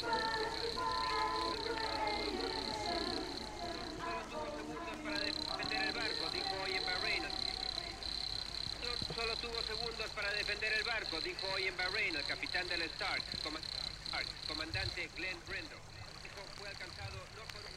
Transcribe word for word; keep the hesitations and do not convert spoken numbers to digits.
Solo tuvo segundos para defender el barco, dijo hoy en Bahrein el capitán del Stark, comandante Glenn Brendo. Dijo, fue alcanzado no por un